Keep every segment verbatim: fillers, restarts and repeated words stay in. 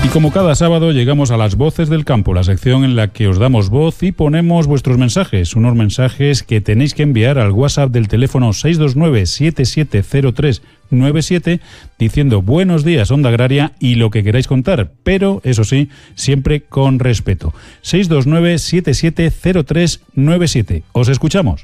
como cada sábado llegamos a las Voces del Campo, la sección en la que os damos voz y ponemos vuestros mensajes, unos mensajes que tenéis que enviar al WhatsApp del teléfono seis dos nueve, siete siete cero tres nueve siete diciendo buenos días Onda Agraria y lo que queráis contar, pero eso sí, siempre con respeto. seis dos nueve, siete siete cero tres nueve siete. Os escuchamos.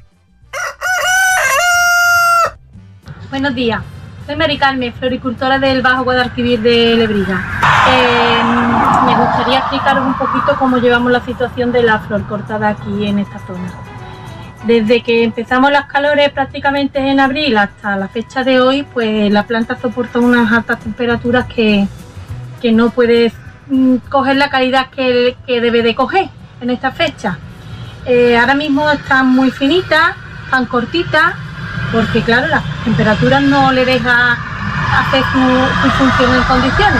Buenos días. Soy Mari Carmen, floricultora del Bajo Guadalquivir de Lebrija. Eh, me gustaría explicaros un poquito cómo llevamos la situación de la flor cortada aquí en esta zona. Desde que empezamos las calores prácticamente en abril hasta la fecha de hoy, pues la planta soporta unas altas temperaturas que, que no puede mm, coger la calidad que, que debe de coger en esta fecha. Eh, ahora mismo están muy finitas, están cortitas, porque claro, las temperaturas no le dejan hacer su, su función en condiciones.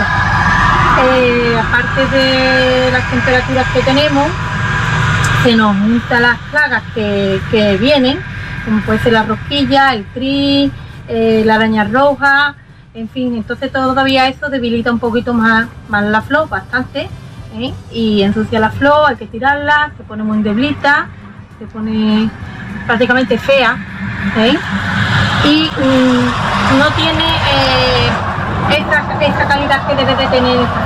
Eh, aparte de las temperaturas que tenemos, se nos juntan las plagas que, que vienen, como puede ser la rosquilla, el tris, eh, la araña roja, en fin, entonces todavía eso debilita un poquito más, más la flor, bastante, ¿eh? Y ensucia la flor, hay que tirarla, se pone muy debilita, se pone prácticamente fea, ¿eh? Y um, no tiene eh, esa, esa calidad que debe de tener esta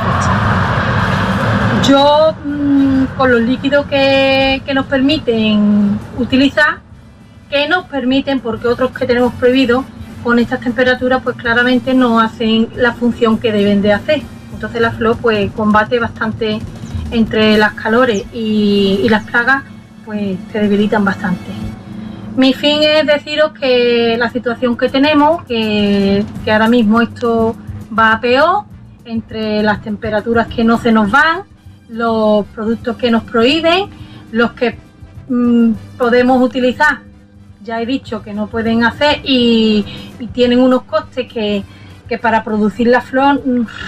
fecha. Yo, um, con los líquidos que, que nos permiten utilizar, que nos permiten, porque otros que tenemos prohibidos, con estas temperaturas, pues claramente no hacen la función que deben de hacer. Entonces la flor pues combate bastante entre las calores y, y las plagas, pues se debilitan bastante. Mi fin es deciros que la situación que tenemos, que, que ahora mismo esto va a peor, entre las temperaturas que no se nos van, los productos que nos prohíben, los que mmm, podemos utilizar, ya he dicho que no pueden hacer y, y tienen unos costes que, que para producir la flor,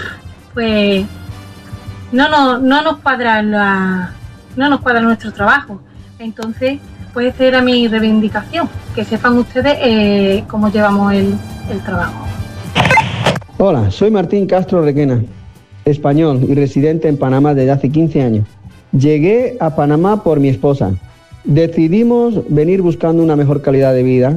pues no, no, no nos cuadra la, no nos cuadra nuestro trabajo. Entonces, puede ser a mi reivindicación, que sepan ustedes eh, cómo llevamos el, el trabajo. Hola, soy Martín Castro Requena, español y residente en Panamá desde hace quince años. Llegué a Panamá por mi esposa. Decidimos venir buscando una mejor calidad de vida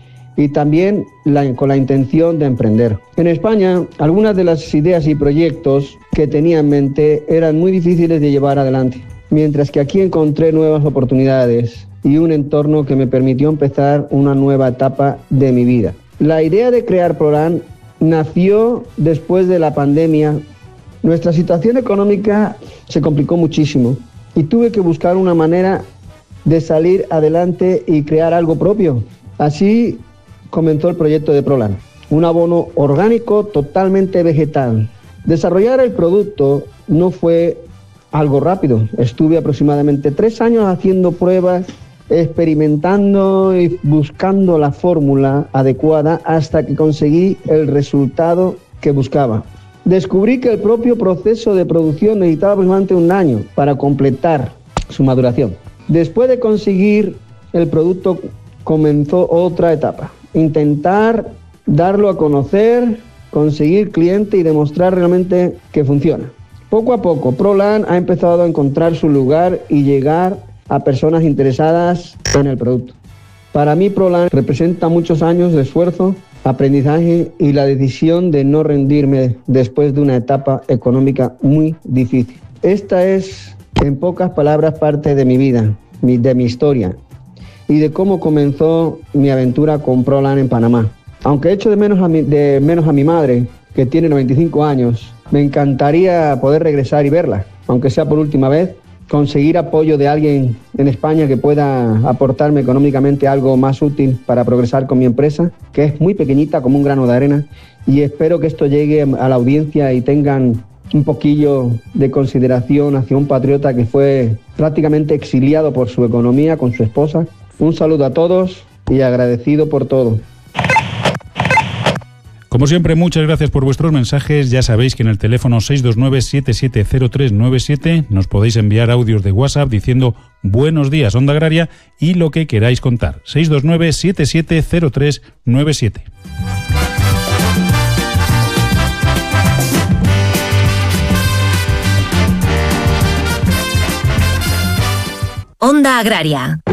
y también la, con la intención de emprender. En España, algunas de las ideas y proyectos que tenía en mente eran muy difíciles de llevar adelante, mientras que aquí encontré nuevas oportunidades y un entorno que me permitió empezar una nueva etapa de mi vida. La idea de crear Prolan nació después de la pandemia. Nuestra situación económica se complicó muchísimo y tuve que buscar una manera de salir adelante y crear algo propio. Así comenzó el proyecto de Prolan, un abono orgánico totalmente vegetal. Desarrollar el producto no fue algo rápido. Estuve aproximadamente tres años haciendo pruebas, experimentando y buscando la fórmula adecuada hasta que conseguí el resultado que buscaba. Descubrí que el propio proceso de producción necesitaba aproximadamente un año para completar su maduración. Después de conseguir el producto, comenzó otra etapa. Intentar darlo a conocer, conseguir cliente y demostrar realmente que funciona. Poco a poco, Prolan ha empezado a encontrar su lugar y llegar a personas interesadas en el producto. Para mí, Prolan representa muchos años de esfuerzo, aprendizaje y la decisión de no rendirme después de una etapa económica muy difícil. Esta es, en pocas palabras, parte de mi vida, de mi historia y de cómo comenzó mi aventura con Prolan en Panamá. Aunque echo de menos a mi, de menos a mi madre, que tiene noventa y cinco años, me encantaría poder regresar y verla, aunque sea por última vez, conseguir apoyo de alguien en España que pueda aportarme económicamente algo más útil para progresar con mi empresa, que es muy pequeñita como un grano de arena, y espero que esto llegue a la audiencia y tengan un poquillo de consideración hacia un patriota que fue prácticamente exiliado por su economía con su esposa. Un saludo a todos y agradecido por todo. Como siempre, muchas gracias por vuestros mensajes. Ya sabéis que en el teléfono seis dos nueve, siete siete cero tres nueve siete nos podéis enviar audios de WhatsApp diciendo buenos días Onda Agraria y lo que queráis contar. seis dos nueve, siete siete cero tres nueve siete. Onda Agraria.